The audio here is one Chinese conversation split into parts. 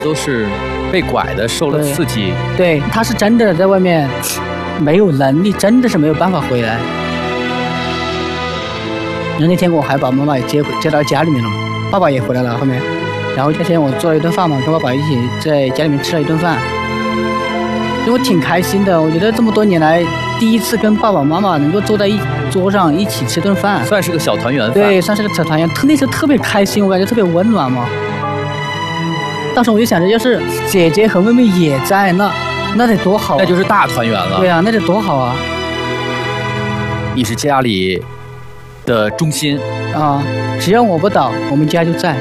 都是被拐的，受了刺激。 对，他是真的在外面没有能力，真的是没有办法回来。然后那天我还把妈妈也接到家里面了嘛，爸爸也回来了后面。然后那天我做了一顿饭嘛，跟爸爸一起在家里面吃了一顿饭，就我挺开心的。我觉得这么多年来第一次跟爸爸妈妈能够坐在一桌上一起吃顿饭， 算是个小团圆饭。 对，算是个小团圆。那时候特别开心，我感觉特别温暖嘛。当时我就想着，要是姐姐和妹妹也在，那得多好啊， 那就是大团圆了。 对啊，那得多好啊！ 你是家里的中心啊，只要我不倒，我们家就在。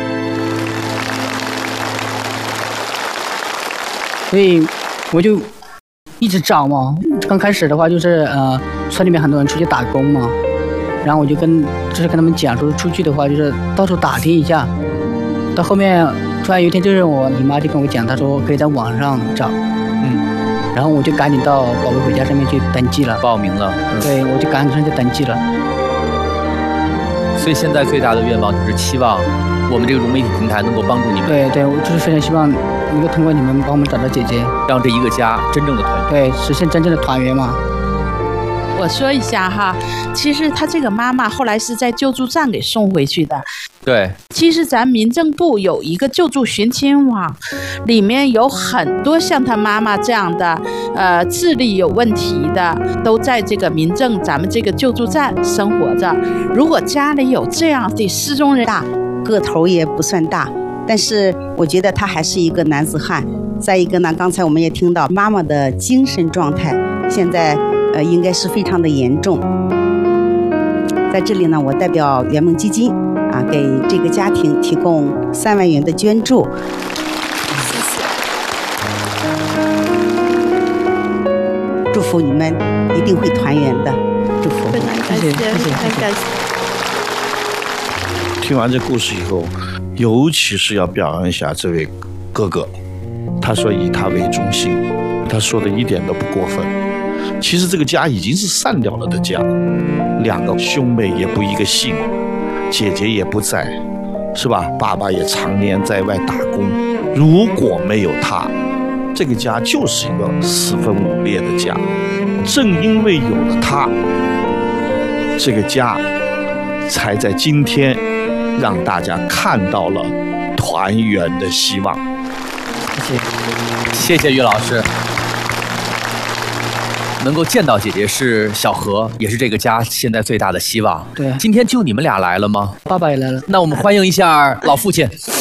所以我就一直找嘛。刚开始的话就是村里面很多人出去打工嘛，然后我就跟他们讲说，出去的话就是到处打听一下。到后面突然有一天，就是你妈就跟我讲，她说可以在网上找，然后我就赶紧到宝贝回家上面去登记了， 报名了。 对，我就赶紧上去登记了。 所以现在最大的愿望就是期望我们这个融媒体平台能够帮助你们。 对，我就是非常希望能够通过你们帮我们找到姐姐， 让这一个家真正的团圆。 对，实现真正的团圆嘛。 我说一下哈，其实他这个妈妈后来是在救助站给送回去的。 对， 其实咱民政部有一个救助寻亲网，里面有很多像他妈妈这样的，智力有问题的，都在这个咱们这个救助站生活着。如果家里有这样的失踪人， 个头也不算大，但是我觉得他还是一个男子汉。再一个呢，刚才我们也听到妈妈的精神状态现在应该是非常的严重。在这里呢，我代表圆梦基金给这个家庭提供3万元的捐助。 谢谢。 祝福你们一定会团圆的，祝福。 非常感谢，非常感谢。 听完这故事以后，尤其是要表扬一下这位哥哥，他说以他为中心，他说的一点都不过分。其实这个家已经是散掉了的家，2个兄妹也不一个姓，姐姐也不在，是吧？爸爸也常年在外打工。如果没有他，这个家就是一个4分5裂的家。正因为有了他，这个家才在今天让大家看到了团圆的希望。 谢谢于老师。能够见到姐姐是小何，也是这个家现在最大的希望。 对， 今天就你们俩来了吗？ 爸爸也来了。 那我们欢迎一下老父亲。